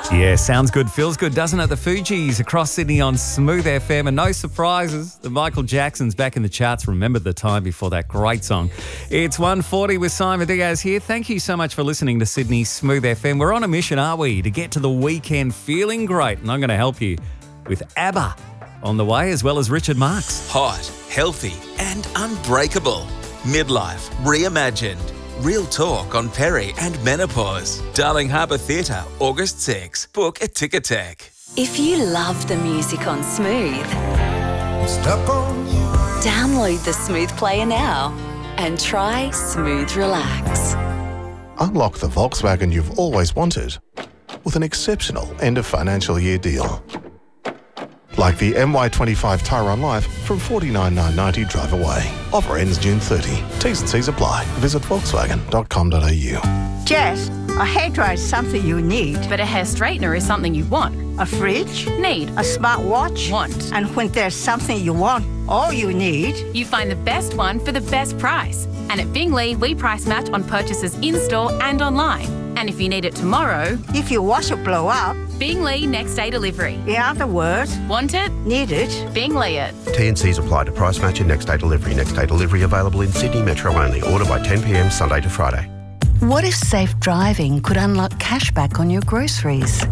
Yeah, sounds good, feels good, doesn't it? The Fugees across Sydney on Smooth FM, and no surprises, the Michael Jackson's back in the charts. Remember the time before that great song. It's 1:40 with Simon Diaz here. Thank you so much for listening to Sydney Smooth FM. We're on a mission, aren't we, to get to the weekend feeling great, and I'm going to help you with ABBA on the way, as well as Richard Marx. Hot, healthy and unbreakable. Midlife reimagined. Real talk on peri and menopause. Darling Harbour Theatre, August 6. Book a Ticketek. If you love the music on Smooth, download the Smooth Player now and try Smooth Relax. Unlock the Volkswagen you've always wanted with an exceptional end of financial year deal. Like the MY25 Tyrone Life from $49,990 drive away. Offer ends June 30. T's and C's apply. Visit volkswagen.com.au. Jess, a hairdryer is something you need. But a hair straightener is something you want. A fridge? Need. A smartwatch? Want. And when there's something you want, all you need... You find the best one for the best price. And at Bingley, we price match on purchases in-store and online. And if you need it tomorrow... If your washer blow up... Bingley next day delivery. In other words... Want it? Need it? Bingley it. T&Cs apply to price match and next day delivery. Next day delivery available in Sydney Metro only. Order by 10 p.m. Sunday to Friday. What if safe driving could unlock cashback on your groceries?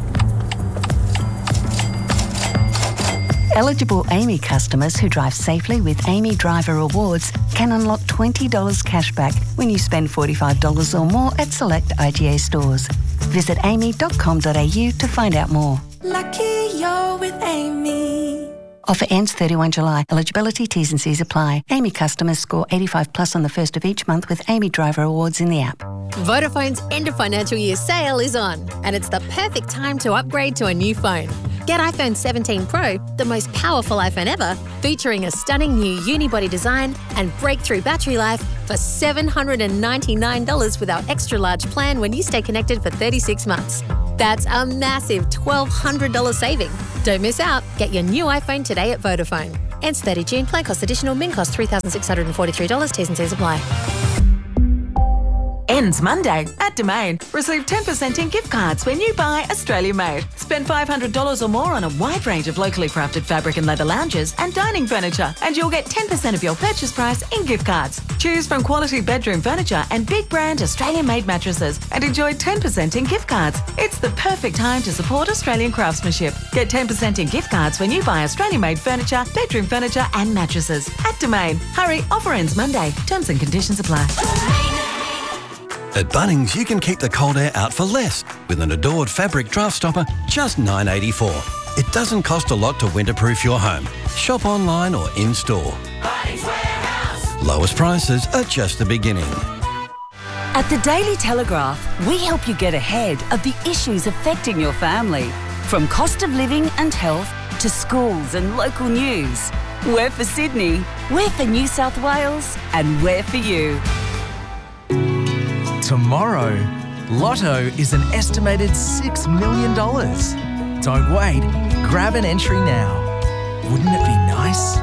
Eligible AAMI customers who drive safely with AAMI Driver Rewards can unlock $20 cashback when you spend $45 or more at select IGA stores. Visit aami.com.au to find out more. Lucky you're with AAMI. Offer ends 31 July. Eligibility, T's and C's apply. AAMI customers score 85 plus on the first of each month with AAMI Driver Awards in the app. Vodafone's end of financial year sale is on, and it's the perfect time to upgrade to a new phone. Get iPhone 17 Pro, the most powerful iPhone ever, featuring a stunning new unibody design and breakthrough battery life for $799 with our extra large plan when you stay connected for 36 months. That's a massive $1,200 saving. Don't miss out. Get your new iPhone today at Vodafone. Ends 30 June. Plan cost additional. Min cost $3,643. T's and C's apply. Ends Monday at Domain. Receive 10% in gift cards when you buy Australia Made. Spend $500 or more on a wide range of locally crafted fabric and leather lounges and dining furniture, and you'll get 10% of your purchase price in gift cards. Choose from quality bedroom furniture and big brand Australian Made mattresses and enjoy 10% in gift cards. It's the perfect time to support Australian craftsmanship. Get 10% in gift cards when you buy Australian Made furniture, bedroom furniture and mattresses at Domain. Hurry, offer ends Monday. Terms and conditions apply. At Bunnings, you can keep the cold air out for less with an adored fabric draft stopper, just $9.84. It doesn't cost a lot to winterproof your home. Shop online or in-store. Bunnings Warehouse. Lowest prices are just the beginning. At the Daily Telegraph, we help you get ahead of the issues affecting your family. From cost of living and health to schools and local news. We're for Sydney, we're for New South Wales, and we're for you. Tomorrow, Lotto is an estimated $6 million. Don't wait, grab an entry now. Wouldn't it be nice?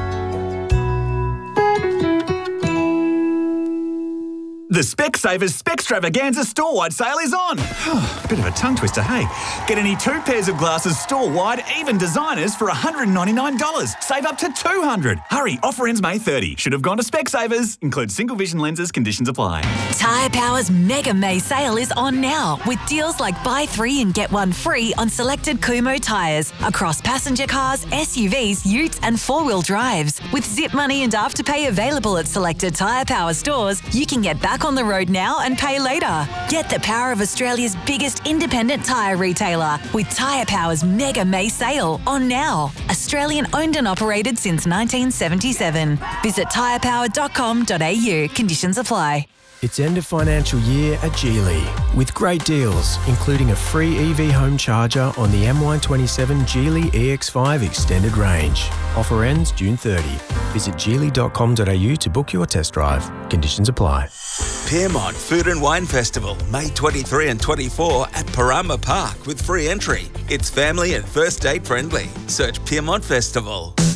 The Specsavers Specstravaganza store-wide sale is on. Bit of a tongue twister, hey? Get any 2 pairs of glasses store-wide, even designers, for $199. Save up to $200. Hurry, offer ends May 30. Should have gone to Specsavers. Includes single vision lenses, conditions apply. Tyre Power's Mega May sale is on now with deals like buy 3 and get 1 free on selected Kumho tyres across passenger cars, SUVs, utes and 4-wheel drives. With zip money and afterpay available at selected Tyre Power stores, you can get back on the road now and pay later. Get the power of Australia's biggest independent tyre retailer with Tyre Power's Mega May sale on now. Australian owned and operated since 1977. Visit tyrepower.com.au. Conditions apply. It's end of financial year at Geely with great deals, including a free EV home charger on the MY27 Geely EX5 Extended Range. Offer ends June 30. Visit geely.com.au to book your test drive. Conditions apply. Piermont Food and Wine Festival, May 23 and 24 at Parama Park with free entry. It's family and first date friendly. Search Piermont Festival.